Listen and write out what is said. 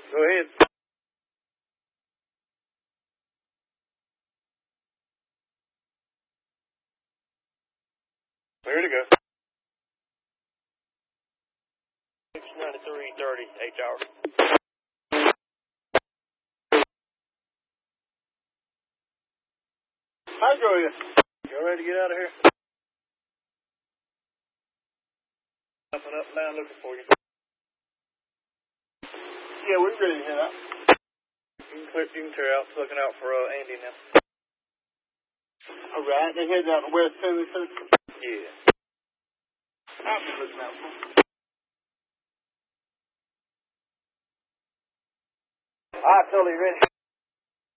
Go ahead. Clear to go. 693:30, 8 hours. Hydro you. You ready to get out of here? Up and down looking for you. Yeah, we're ready to head out. You can clear out, looking out for Andy now. Alright, they head out to West Tennessee. Yeah. I'll be looking out for them. Alright, totally ready.